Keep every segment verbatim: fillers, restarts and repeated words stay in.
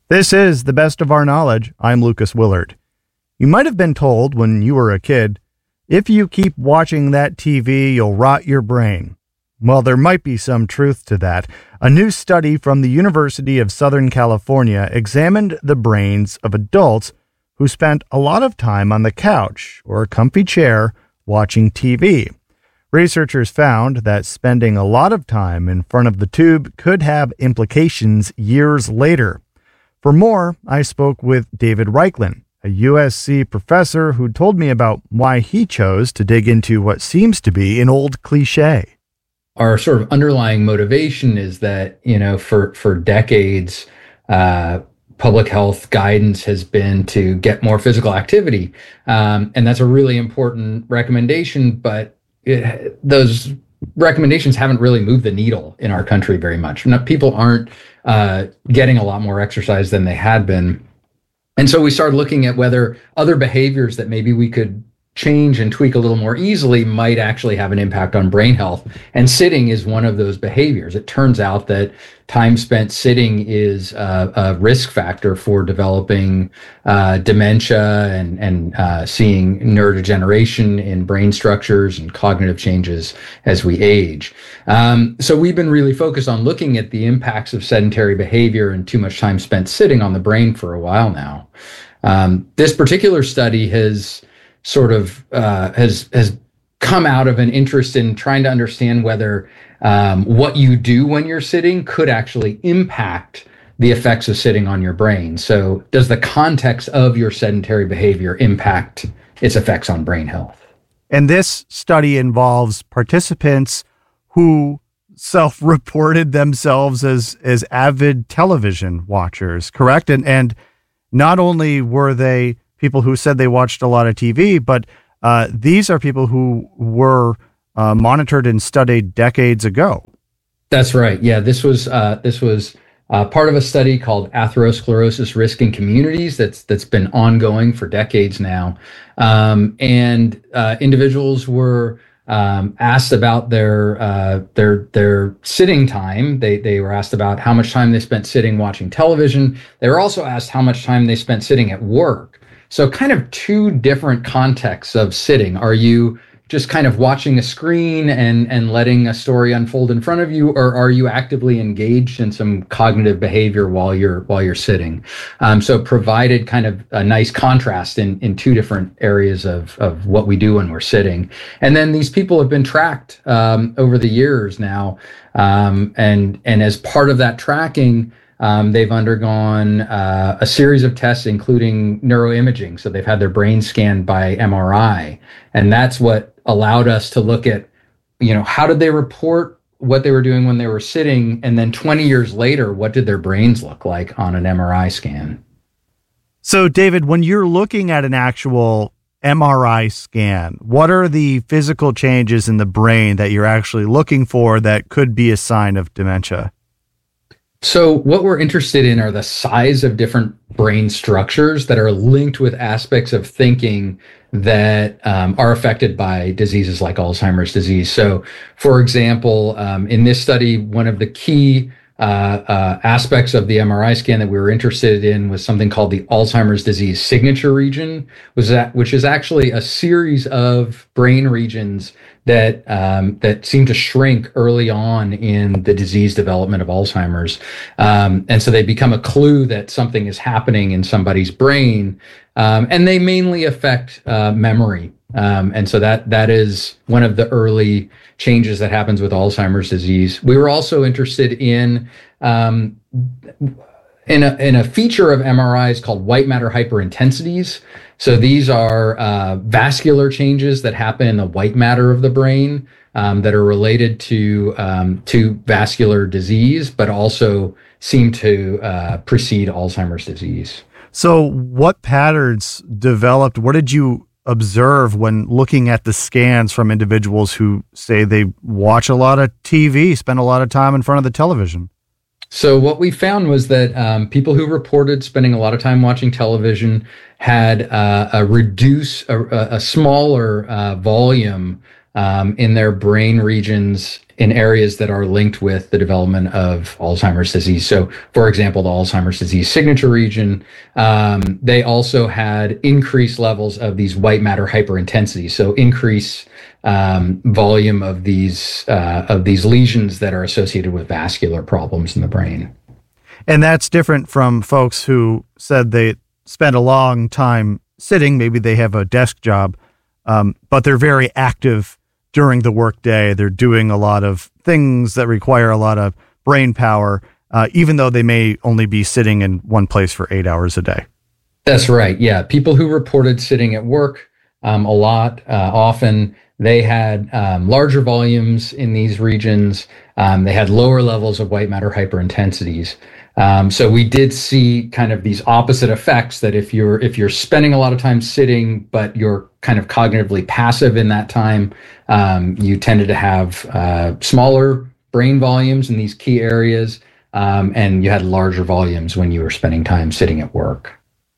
This is The Best of Our Knowledge. I'm Lucas Willard. You might have been told when you were a kid, if you keep watching that T V, you'll rot your brain. Well, there might be some truth to that. A new study from the University of Southern California examined the brains of adults who spent a lot of time on the couch or a comfy chair watching T V. Researchers found that spending a lot of time in front of the tube could have implications years later. For more, I spoke with David Raichlen, a U S C professor who told me about why he chose to dig into what seems to be an old cliche. Our sort of underlying motivation is that, you know, for, for decades, uh, public health guidance has been to get more physical activity. Um, and that's a really important recommendation, but it, those recommendations haven't really moved the needle in our country very much. Not, people aren't uh, getting a lot more exercise than they had been. And so we started looking at whether other behaviors that maybe we could change and tweak a little more easily might actually have an impact on brain health. And sitting is one of those behaviors. It turns out that time spent sitting is a, a risk factor for developing uh, dementia and, and uh, seeing neurodegeneration in brain structures and cognitive changes as we age. Um, so we've been really focused on looking at the impacts of sedentary behavior and too much time spent sitting on the brain for a while now. Um, this particular study has sort of uh, has has come out of an interest in trying to understand whether um, what you do when you're sitting could actually impact the effects of sitting on your brain. So does the context of your sedentary behavior impact its effects on brain health? And this study involves participants who self-reported themselves as as avid television watchers, correct? And and not only were they people who said they watched a lot of T V, but uh, these are people who were uh, monitored and studied decades ago. That's right. Yeah, this was uh, this was uh, part of a study called Atherosclerosis Risk in Communities that's that's been ongoing for decades now, um, and uh, individuals were um, asked about their uh, their their sitting time. They they were asked about how much time they spent sitting watching television. They were also asked how much time they spent sitting at work. So kind of two different contexts of sitting. Are you just kind of watching a screen and, and letting a story unfold in front of you, or are you actively engaged in some cognitive behavior while you're while you're sitting? Um, so it provided kind of a nice contrast in, in two different areas of, of what we do when we're sitting. And then these people have been tracked um, over the years now. Um, and, and as part of that tracking, Um, they've undergone uh, a series of tests, including neuroimaging. So they've had their brain scanned by M R I. And that's what allowed us to look at, you know, how did they report what they were doing when they were sitting? And then twenty years later, what did their brains look like on an M R I scan? So, David, when you're looking at an actual M R I scan, what are the physical changes in the brain that you're actually looking for that could be a sign of dementia? So what we're interested in are the size of different brain structures that are linked with aspects of thinking that um, are affected by diseases like Alzheimer's disease. So, for example, um, in this study, one of the key uh, uh, aspects of the M R I scan that we were interested in was something called the Alzheimer's disease signature region, was that, which is actually a series of brain regions that um, that seem to shrink early on in the disease development of Alzheimer's. Um, and so they become a clue that something is happening in somebody's brain. Um, and they mainly affect uh, memory. Um, and so that that is one of the early changes that happens with Alzheimer's disease. We were also interested in um, in a, in a feature of M R Is called white matter hyperintensities. So these are uh, vascular changes that happen in the white matter of the brain um, that are related to um, to vascular disease, but also seem to uh, precede Alzheimer's disease. So what patterns developed? What did you observe when looking at the scans from individuals who say they watch a lot of T V, spend a lot of time in front of the television? So what we found was that um, people who reported spending a lot of time watching television had uh, a reduce a, a smaller uh, volume um, in their brain regions in areas that are linked with the development of Alzheimer's disease. So, for example, the Alzheimer's disease signature region, um, they also had increased levels of these white matter hyperintensity. So, increase um, volume of these uh, of these lesions that are associated with vascular problems in the brain. And that's different from folks who said they spend a long time sitting. Maybe they have a desk job, um, but they're very active during the workday. They're doing a lot of things that require a lot of brain power, uh, even though they may only be sitting in one place for eight hours a day. That's right. Yeah. People who reported sitting at work um, a lot, uh, often they had um, larger volumes in these regions. Um, they had lower levels of white matter hyperintensities. Um, so we did see kind of these opposite effects, that if you're if you're spending a lot of time sitting, but you're kind of cognitively passive in that time, um, you tended to have uh, smaller brain volumes in these key areas, um, and you had larger volumes when you were spending time sitting at work.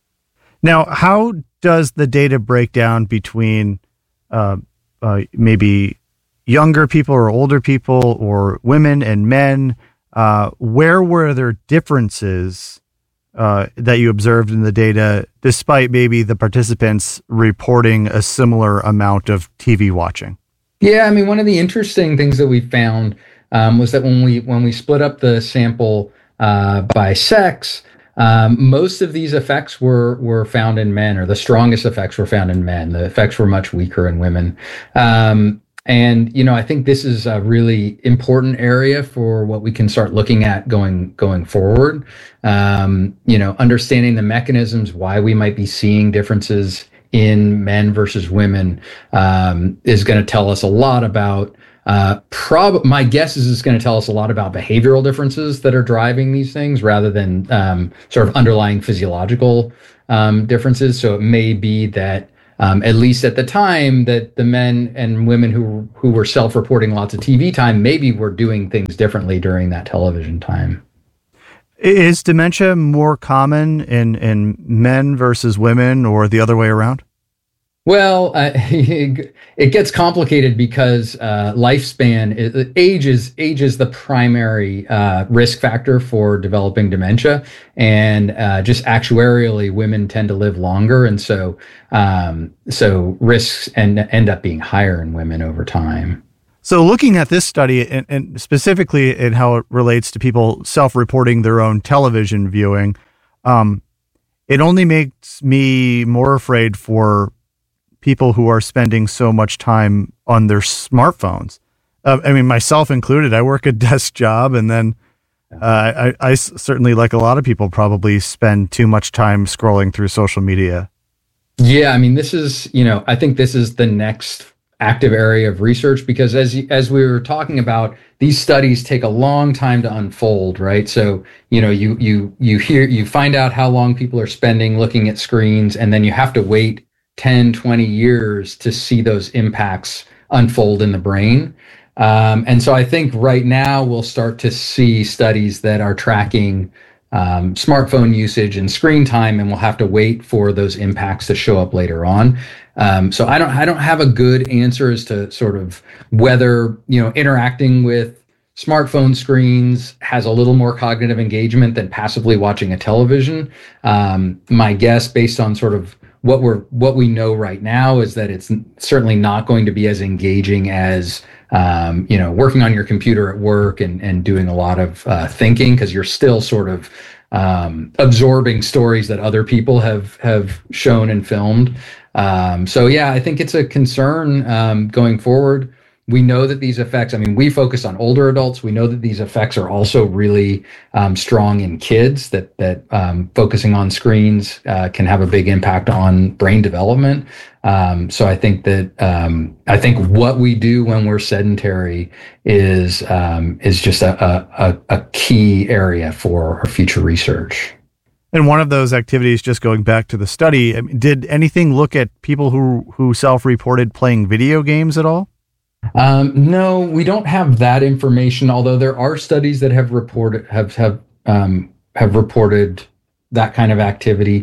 Now, how does the data break down between uh, uh, maybe younger people or older people, or women and men? Uh, where were there differences uh, that you observed in the data, despite maybe the participants reporting a similar amount of T V watching? Yeah, I mean, one of the interesting things that we found um, was that when we when we split up the sample uh, by sex, um, most of these effects were were found in men, or the strongest effects were found in men. The effects were much weaker in women. Um, And, you know, I think this is a really important area for what we can start looking at going going forward. Um, you know, understanding the mechanisms why we might be seeing differences in men versus women um, is going to tell us a lot about, uh, prob- my guess is it's going to tell us a lot about behavioral differences that are driving these things, rather than um, sort of underlying physiological um, differences. So it may be that Um, at least at the time, that the men and women who who were self-reporting lots of T V time maybe were doing things differently during that television time. Is dementia more common in, in men versus women, or the other way around? Well, uh, it gets complicated because uh, lifespan, age is age is the primary uh, risk factor for developing dementia, and uh, just actuarially, women tend to live longer, and so um, so risks end end up being higher in women over time. So, looking at this study, and, and specifically in how it relates to people self-reporting their own television viewing, um, it only makes me more afraid for people who are spending so much time on their smartphones. Uh, I mean, myself included. I work a desk job, and then uh, I, I certainly, like a lot of people, probably spend too much time scrolling through social media. Yeah, I mean, this is, you know, I think this is the next active area of research, because as as we were talking about, these studies take a long time to unfold, right? So, you know, you you you hear you find out how long people are spending looking at screens, and then you have to wait ten, twenty years to see those impacts unfold in the brain. Um, and so I think right now we'll start to see studies that are tracking um, smartphone usage and screen time, and we'll have to wait for those impacts to show up later on. Um, so I don't, I don't have a good answer as to sort of whether, you know, interacting with smartphone screens has a little more cognitive engagement than passively watching a television. Um, my guess, based on sort of what we're what we know right now, is that it's certainly not going to be as engaging as um, you know, working on your computer at work and and doing a lot of uh, thinking, because you're still sort of um, absorbing stories that other people have have shown and filmed. Um, so yeah, I think it's a concern um, going forward. We know that these effects, I mean, we focus on older adults. We know that these effects are also really um, strong in kids, that that um, focusing on screens uh, can have a big impact on brain development. Um, so I think that um, I think what we do when we're sedentary is um, is just a, a, a key area for our future research. And one of those activities, just going back to the study, I mean, did anything look at people who, who self-reported playing video games at all? Um, no, we don't have that information, although there are studies that have reported have have um, have reported that kind of activity.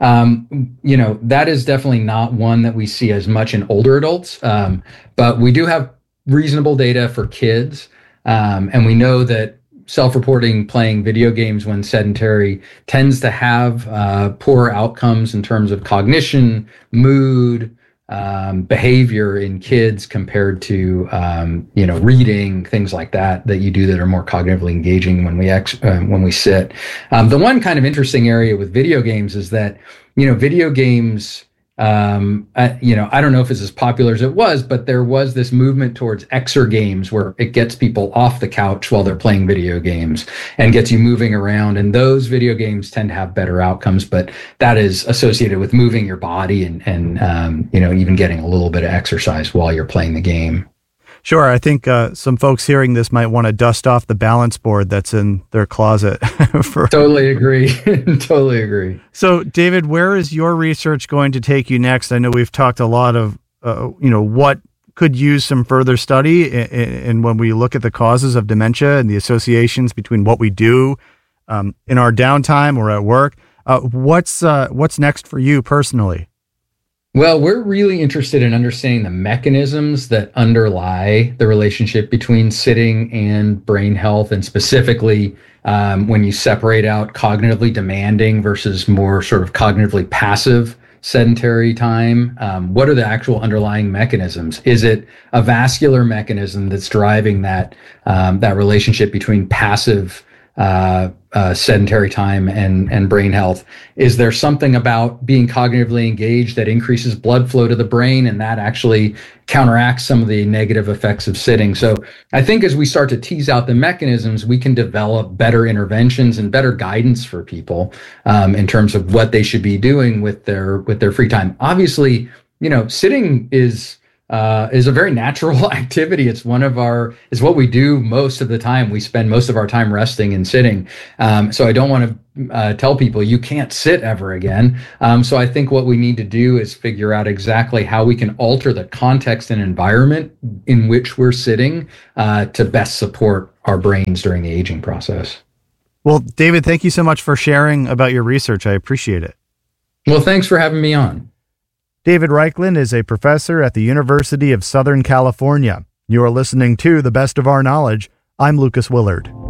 Um, you know, that is definitely not one that we see as much in older adults, um, but we do have reasonable data for kids. Um, and we know that self-reporting playing video games when sedentary tends to have uh, poor outcomes in terms of cognition, mood, um, behavior in kids compared to, um, you know, reading, things like that, that you do that are more cognitively engaging when we ex- uh, when we sit. Um, the one kind of interesting area with video games is that, you know, video games, um, I, you know, I don't know if it's as popular as it was, but there was this movement towards exergames where it gets people off the couch while they're playing video games and gets you moving around. And those video games tend to have better outcomes, but that is associated with moving your body and, and um, you know, even getting a little bit of exercise while you're playing the game. Sure. I think uh, some folks hearing this might want to dust off the balance board that's in their closet. for Totally agree. Totally agree. So, David, where is your research going to take you next? I know we've talked a lot of, uh, you know, what could use some further study. And when we look at the causes of dementia and the associations between what we do um, in our downtime or at work, uh, what's uh, what's next for you personally? Well, we're really interested in understanding the mechanisms that underlie the relationship between sitting and brain health, and specifically um, when you separate out cognitively demanding versus more sort of cognitively passive sedentary time. Um, what are the actual underlying mechanisms? Is it a vascular mechanism that's driving that um, that relationship between passive Uh, uh, sedentary time and, and brain health? Is there something about being cognitively engaged that increases blood flow to the brain and that actually counteracts some of the negative effects of sitting? So I think as we start to tease out the mechanisms, we can develop better interventions and better guidance for people um, in terms of what they should be doing with their with their free time. Obviously, you know, sitting is Uh, is a very natural activity. It's one of our, it's what we do most of the time. We spend most of our time resting and sitting. Um, so I don't want to uh, tell people you can't sit ever again. Um, so I think what we need to do is figure out exactly how we can alter the context and environment in which we're sitting uh, to best support our brains during the aging process. Well, David, thank you so much for sharing about your research. I appreciate it. Well, thanks for having me on. David Raichlen is a professor at the University of Southern California. You are listening to The Best of Our Knowledge. I'm Lucas Willard.